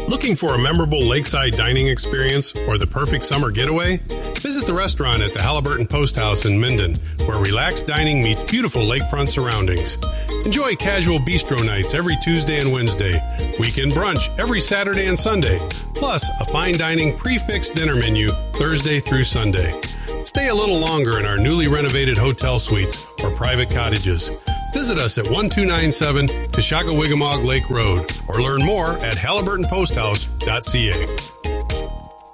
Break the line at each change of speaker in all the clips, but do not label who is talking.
Looking for a memorable lakeside dining experience or the perfect summer getaway? Visit the restaurant at the Halliburton Post House in Minden, where relaxed dining meets beautiful lakefront surroundings. Enjoy casual bistro nights every Tuesday and Wednesday, weekend brunch every Saturday and Sunday, plus a fine dining prefixed dinner menu Thursday through Sunday. Stay a little longer in our newly renovated hotel suites or private cottages. Visit us at 1297 Kashaka-Wigamog Lake Road or learn more at halliburtonposthouse.ca.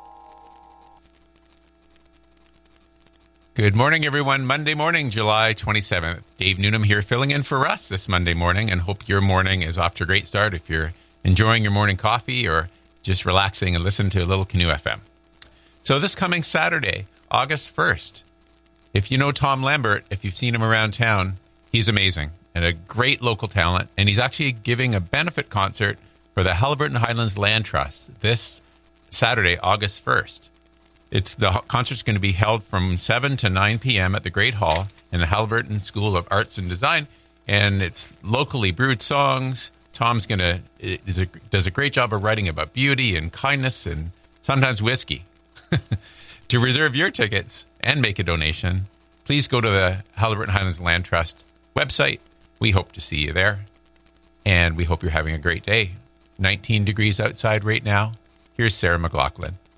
Good morning, everyone. Monday morning, July 27th. Dave Newnham here filling in for Russ this Monday morning, and hope your morning is off to a great start if you're enjoying your morning coffee or just relaxing and listening to a little Canoe FM. So this coming Saturday, August 1st, if you know Tom Lambert, if you've seen him around town, he's amazing and a great local talent, and he's actually giving a benefit concert for the Halliburton Highlands Land Trust this Saturday, August 1st. The concert's going to be held from 7 to 9 p.m. at the Great Hall in the Halliburton School of Arts and Design, and it's locally brewed songs. Tom's does a great job of writing about beauty and kindness and sometimes whiskey. To reserve your tickets and make a donation, please go to the Halliburton Highlands Land Trust website. We hope to see you there, and we hope you're having a great day. 19 degrees outside right now. Here's Sarah McLachlan.